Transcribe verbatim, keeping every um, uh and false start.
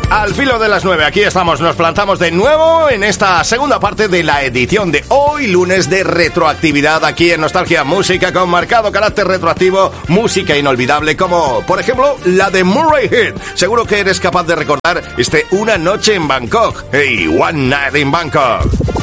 Al filo de las nueve, aquí estamos, nos plantamos de nuevo en esta segunda parte de la edición de hoy, lunes de retroactividad, aquí en Nostalgia, música con marcado carácter retroactivo, música inolvidable como, por ejemplo, la de Murray Head. Seguro que eres capaz de recordar este Una Noche en Bangkok. Hey, One Night in Bangkok.